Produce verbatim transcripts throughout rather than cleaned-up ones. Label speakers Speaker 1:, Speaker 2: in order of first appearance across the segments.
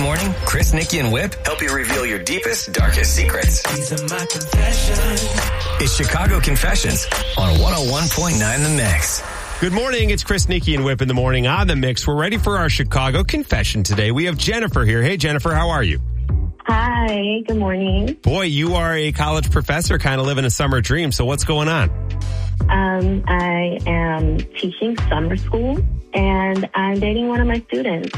Speaker 1: morning, Chris, Nikki, and Whip help you reveal your deepest, darkest secrets.
Speaker 2: These are my confessions.
Speaker 1: It's Chicago Confessions on one oh one point nine The Mix.
Speaker 3: Good morning. It's Chris, Nikki, and Whip in the morning on The Mix. We're ready for our Chicago Confession today. We have Jennifer here. Hey, Jennifer, how are you?
Speaker 4: Hi, good morning.
Speaker 3: Boy, you are a college professor, kind of living a summer dream. So what's going on?
Speaker 4: Um, I am teaching summer school, and I'm dating one of my students.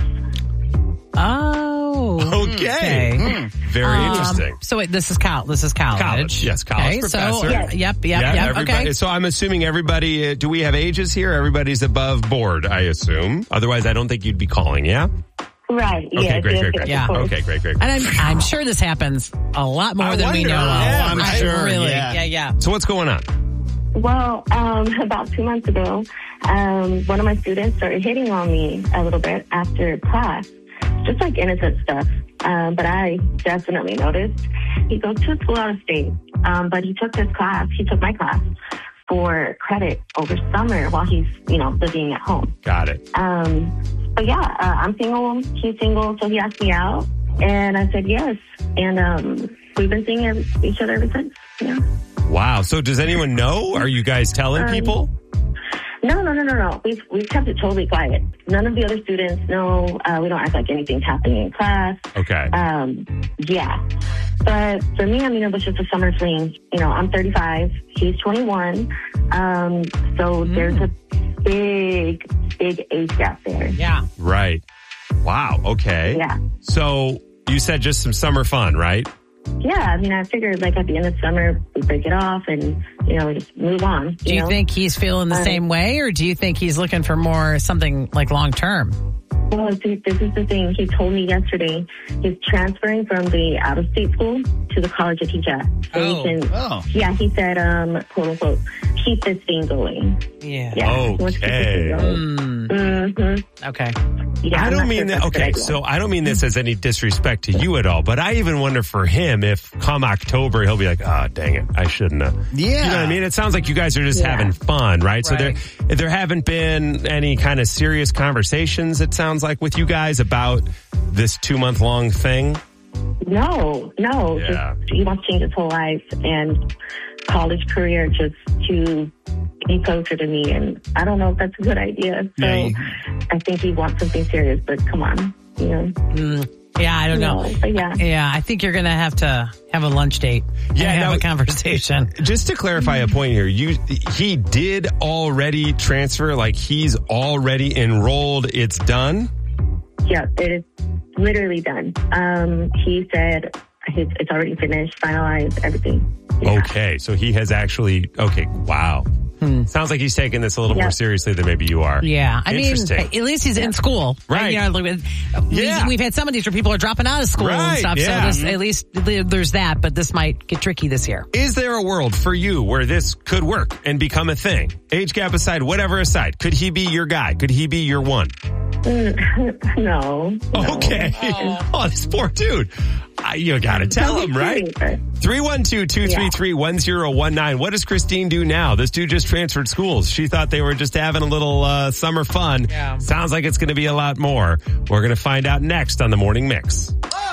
Speaker 5: Oh.
Speaker 3: Okay.
Speaker 5: okay.
Speaker 3: Very
Speaker 5: Um,
Speaker 3: interesting.
Speaker 5: So wait, this is Cal. This is college.
Speaker 3: College. Yes, college
Speaker 5: okay,
Speaker 3: professor.
Speaker 5: So,
Speaker 4: Yes.
Speaker 5: yep, yep,
Speaker 3: Yeah,
Speaker 5: yep.
Speaker 3: everybody-
Speaker 5: Okay.
Speaker 3: So I'm assuming everybody, uh, do we have ages here? Everybody's above board, I assume. Otherwise, I don't think you'd be calling, yeah?
Speaker 4: Right.
Speaker 3: Okay,
Speaker 4: yes,
Speaker 3: great,
Speaker 4: yes,
Speaker 3: great,
Speaker 4: yes,
Speaker 3: great.
Speaker 4: of
Speaker 5: Yeah.
Speaker 4: course.
Speaker 3: Okay, great, great.
Speaker 5: And I'm, I'm sure this happens a lot more
Speaker 3: I
Speaker 5: than we
Speaker 3: wonder.
Speaker 5: know of.
Speaker 3: Yeah, I'm
Speaker 5: I
Speaker 3: sure,
Speaker 5: Really?
Speaker 6: yeah.
Speaker 5: Yeah, yeah.
Speaker 3: So what's going on?
Speaker 4: Well, um, about two months ago, um, one of my students started hitting on me a little bit after class. Just like innocent stuff. Um, but I definitely noticed. He goes to a school out of state, um, but he took this class, he took my class for credit over summer while he's, you know, living at home.
Speaker 3: Got it.
Speaker 4: Um, but yeah, uh, I'm single, he's single, so he asked me out, and I said yes. And um, we've been seeing every, each other ever since. Yeah.
Speaker 3: Wow. So does anyone know? Are you guys telling
Speaker 4: Um,
Speaker 3: people?
Speaker 4: No, no, no, no, no. We've we've kept it totally quiet. None of the other students know. Uh, we don't act like anything's happening in class.
Speaker 3: Okay.
Speaker 4: Um, yeah. But for me, I mean, it was just a summer fling. You know, I'm thirty-five. He's twenty-one. Um, so
Speaker 5: Mm.
Speaker 4: there's a big, big age gap there.
Speaker 5: Yeah.
Speaker 3: Right. Wow. Okay.
Speaker 4: Yeah.
Speaker 3: So you said just some summer fun, right?
Speaker 4: Yeah. I mean, I figured like at the end of summer, we break it off and, you know, just move on.
Speaker 5: Do you
Speaker 4: know?
Speaker 5: think he's feeling the
Speaker 4: Uh,
Speaker 5: same way, or do you think he's looking for more something like long term?
Speaker 4: Well, see, this is the thing. He told me yesterday he's transferring from the out-of-state school to the college I teach at. So
Speaker 5: Oh.
Speaker 4: he can,
Speaker 6: Oh.
Speaker 4: yeah, he said, um, quote unquote, keep this thing going.
Speaker 5: Yeah.
Speaker 4: Yeah. he wants to keep this thing
Speaker 5: Mm,
Speaker 4: going. Mm-hmm.
Speaker 5: okay.
Speaker 4: Yeah,
Speaker 3: I
Speaker 4: I'm
Speaker 3: don't
Speaker 4: not
Speaker 3: mean
Speaker 4: sure
Speaker 3: that.
Speaker 4: if that's a good
Speaker 3: Okay,
Speaker 4: idea.
Speaker 3: so I don't mean this as any disrespect to you at all, but I even wonder for him if come October he'll be like, "Ah, dang it, I shouldn't have."
Speaker 6: Yeah.
Speaker 3: You know what I mean? It sounds like you guys are just
Speaker 4: Yeah.
Speaker 3: having fun, right? So
Speaker 5: Right.
Speaker 3: there, there haven't been any kind of serious conversations. It sounds like with you guys about this two month long thing.
Speaker 4: No, no.
Speaker 3: Yeah.
Speaker 4: Just, he wants to change his whole life and college career just to be closer to me. And I don't know if that's a good idea. So
Speaker 6: Yeah, you-
Speaker 4: I think he wants something serious, but come on. You know.
Speaker 5: Mm, yeah, I don't know.
Speaker 4: No, but yeah.
Speaker 5: Yeah, I think you're going to have to have a lunch date.
Speaker 3: Yeah,
Speaker 5: and have
Speaker 3: no-
Speaker 5: a conversation.
Speaker 3: Just to clarify a point here, you he did already transfer, like he's already enrolled. It's done.
Speaker 4: Yeah, it is literally done. Um, he said his, it's already finished, finalized, everything. Yeah.
Speaker 3: Okay, so he has actually. Okay, wow. Sounds like he's taking this a little
Speaker 4: Yeah.
Speaker 3: more seriously than maybe you are.
Speaker 5: Yeah, I mean,
Speaker 3: Interesting.
Speaker 5: at least he's in school,
Speaker 3: Right.
Speaker 5: You know, like, we-
Speaker 3: Yeah.
Speaker 5: we've had some of these where people are dropping out of school
Speaker 3: Right,
Speaker 5: and stuff.
Speaker 3: yeah.
Speaker 5: So this, at least there's that, but this might get tricky this year.
Speaker 3: Is there a world for you where this could work and become a thing? Age gap aside, whatever aside, could he be your guy? Could he be your one?
Speaker 4: Mm, no, no.
Speaker 3: Okay. Oh, this poor dude. Uh, you gotta tell him, right? three one two, two three three, one zero one nine. What does Christine do now? This dude just transferred schools. She thought they were just having a little uh, summer fun.
Speaker 5: Yeah.
Speaker 3: Sounds like it's going to be a lot more. We're going to find out next on the Morning Mix.